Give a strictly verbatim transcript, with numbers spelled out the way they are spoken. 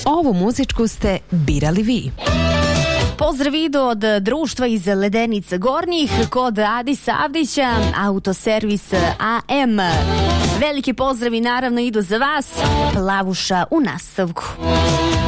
Ovu muzičku ste birali vi. Pozdrav idu od društva iz Ledenica Gornjih kod Adisa Avdića, autoservis A M. Veliki pozdravi naravno idu za vas, Plavuša u nastavku.